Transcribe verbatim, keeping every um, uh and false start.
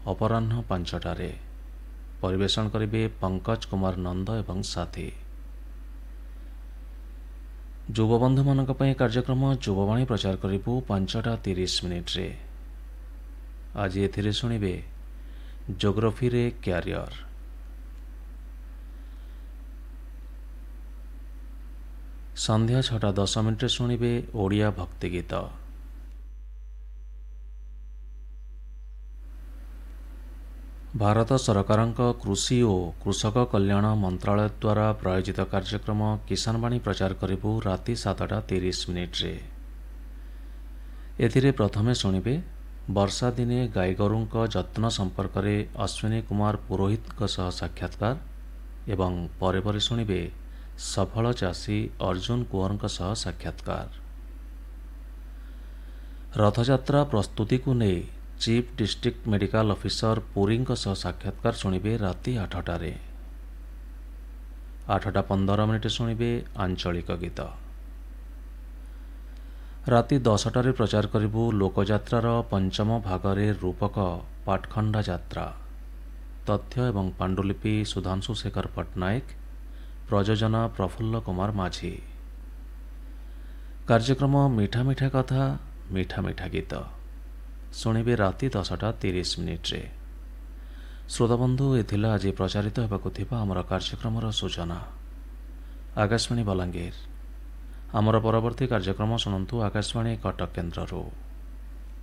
अपराह्न पांचटारे परिवेषण करिवे पंकज कुमार नंद एवं साथी। युवबंधु मानक पई कार्यक्रम युववाणी प्रचार करिबु पांचटा तीस मिनिट रे। आज एथिरे शुणिबे ज्योग्राफी रे क्यारियर। संध्या छटा दस मिनिट शुणिबे ओडिया भक्ति गीत। भारत सरकारक कृषि और कृषक कल्याण मंत्रालय द्वारा प्रायोजित कार्यक्रम किसान वाणी प्रचार करिबु राति सातटा तीस मिनिट रे। एथिरे प्रथमे शुणिबे वर्षा दिने गाईगोरुंक जत्न संपर्क में अश्विनी कुमार पुरोहित सह साक्षात्कार एवं परे परे शुणिबे सफल चाषी अर्जुन कुंवर सह साक्षात्कार। रथयात्रा प्रस्तुति को नहीं chief district medical officer Puri सह साक्षात्कार शुणिबे राति आठटारे। आठटा पंदर मिनिट शुणिबे आंचलिक गीत। राति दसटारे प्रचार करिबु लोकयात्रार पंचम भागरे रूपक पाटखंडा यात्रा। तथ्य एवं पांडुलिपि सुधांशु शेखर पट्टनायक, प्रयोजन प्रफुल्ल कुमार माझी। कार्यक्रम मीठा मीठा कथा मीठा मीठा गीत शुणिबे राति दसटा तीस मिनिट रे। श्रोताबंधु एथिला आज प्रचारित हेबाकु थिबा हमर कार्यक्रमर सूचना। आकाशवाणी बलांगीर। आमर परवर्ती कार्यक्रम शुणु आकाशवाणी कटक केन्द्ररू।